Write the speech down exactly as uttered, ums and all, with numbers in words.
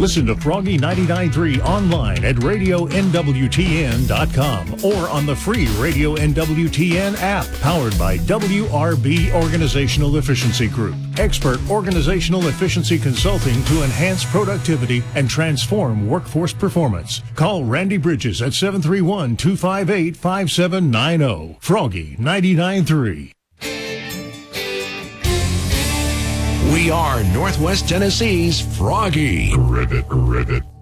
Listen to Froggy ninety-nine point three online at radio N W T N dot com or on the free Radio N W T N app, powered by W R B Organizational Efficiency Group. Expert organizational efficiency consulting to enhance productivity and transform workforce performance. Call Randy Bridges at seven three one, two five eight, five seven nine zero. Froggy ninety-nine point three. We are Northwest Tennessee's Froggy. Rivet, rivet.